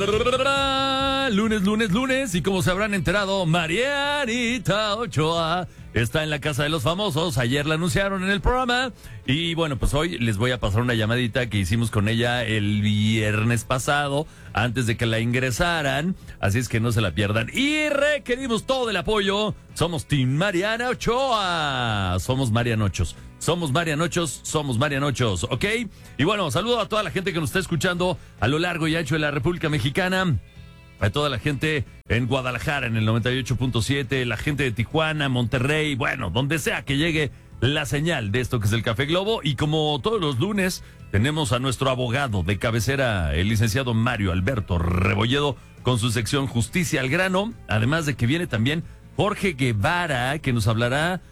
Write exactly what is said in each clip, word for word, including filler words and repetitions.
Lunes, lunes, lunes, y como se habrán enterado, Marianita Ochoa está en la casa de los famosos. Ayer la anunciaron en el programa y bueno, pues hoy les voy a pasar una llamadita que hicimos con ella el viernes pasado antes de que la ingresaran, así es que no se la pierdan y requerimos todo el apoyo. Somos Team Mariana Ochoa, somos Marianochos. Somos Marianochos, somos Marianochos, ¿ok? Y bueno, saludo a toda la gente que nos está escuchando a lo largo y ancho de la República Mexicana, a toda la gente en Guadalajara en el noventa y ocho punto siete, la gente de Tijuana, Monterrey, bueno, donde sea que llegue la señal de esto que es el Café Globo. Y como todos los lunes, tenemos a nuestro abogado de cabecera, el licenciado Mario Alberto Rebolledo, con su sección Justicia al Grano, además de que viene también Jorge Guevara, que nos hablará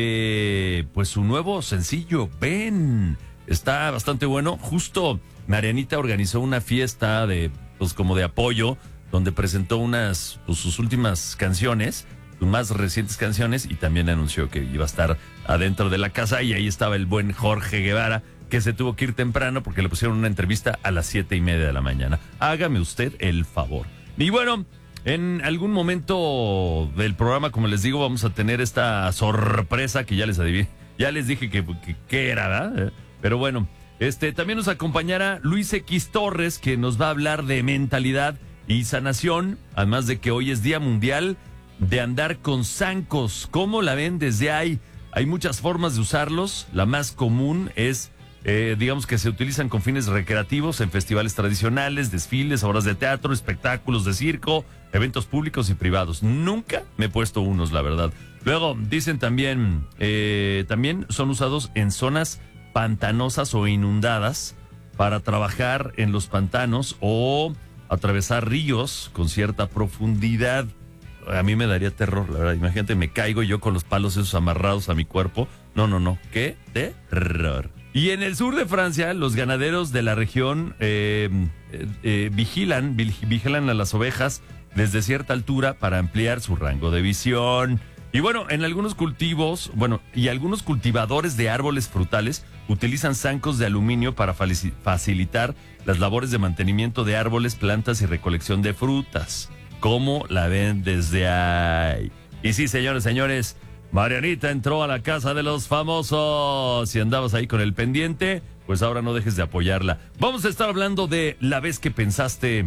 de pues su nuevo sencillo, Ven. Está bastante bueno. Justo Marianita organizó una fiesta de pues como de apoyo, donde presentó unas pues, sus últimas canciones, sus más recientes canciones, y también anunció que iba a estar adentro de la casa, y ahí estaba el buen Jorge Guevara, que se tuvo que ir temprano porque le pusieron una entrevista a las siete y media de la mañana. Hágame usted el favor. Y bueno, en algún momento del programa, como les digo, vamos a tener esta sorpresa que ya les adiviné, ya les dije que, que, que era, ¿verdad? Pero bueno, este también nos acompañará Luis X Torres, que nos va a hablar de mentalidad y sanación, además de que hoy es Día Mundial de Andar con Zancos. ¿Cómo la ven desde ahí? Hay muchas formas de usarlos. La más común es, eh, digamos que se utilizan con fines recreativos en festivales tradicionales, desfiles, obras de teatro, espectáculos de circo, eventos públicos y privados. Nunca me he puesto unos, la verdad. Luego, dicen también, eh, también son usados en zonas pantanosas o inundadas para trabajar en los pantanos o atravesar ríos con cierta profundidad. A mí me daría terror, la verdad. Imagínate, me caigo yo con los palos esos amarrados a mi cuerpo. No, no, no. ¡Qué terror! Y en el sur de Francia, los ganaderos de la región eh, eh, eh, vigilan, vigilan a las ovejas desde cierta altura para ampliar su rango de visión. Y bueno, en algunos cultivos, bueno, y algunos cultivadores de árboles frutales utilizan zancos de aluminio para facilitar las labores de mantenimiento de árboles, plantas y recolección de frutas. ¿Cómo la ven desde ahí? Y sí, señores, señores, Marianita entró a la casa de los famosos. Si andabas ahí con el pendiente, pues ahora no dejes de apoyarla. Vamos a estar hablando de la vez que pensaste,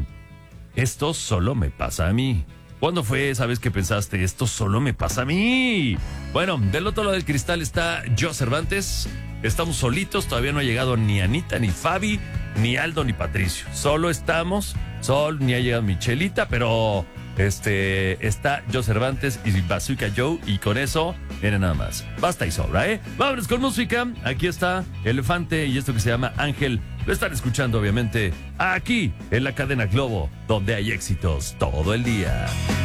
esto solo me pasa a mí. ¿Cuándo fue esa vez que pensaste, esto solo me pasa a mí? Bueno, del otro lado del cristal está Joe Cervantes. Estamos solitos, todavía no ha llegado ni Anita, ni Fabi, ni Aldo, ni Patricio. Solo estamos, Sol, ni ha llegado Michelita, pero este está Joe Cervantes y Bazooka Joe, y con eso, miren nada más. Basta y sobra, ¿eh? Vámonos con música. Aquí está Elefante y esto que se llama Ángel. Lo están escuchando, obviamente, aquí en la cadena Globo, donde hay éxitos todo el día.